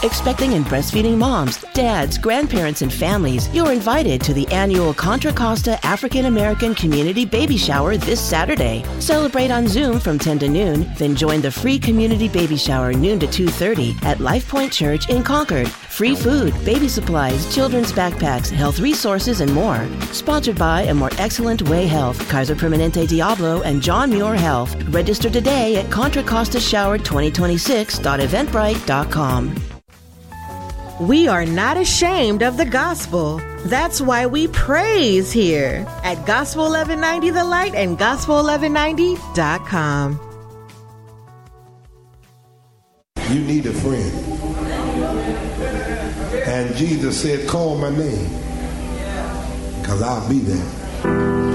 Expecting and breastfeeding moms, dads, grandparents, and families, you're invited to the annual Contra Costa African American Community Baby Shower this Saturday. Celebrate on Zoom from 10 to noon, then join the free community baby shower noon to 2:30 at Life Point Church in Concord. Free food, baby supplies, children's backpacks, health resources, and more. Sponsored by A More Excellent Way Health, Kaiser Permanente Diablo, and John Muir Health. Register today at ContraCostaShower2026.eventbrite.com. We are not ashamed of the gospel. That's why we praise here at Gospel 1190 The Light and Gospel1190.com. You need a friend. And Jesus said, call my name, because I'll be there.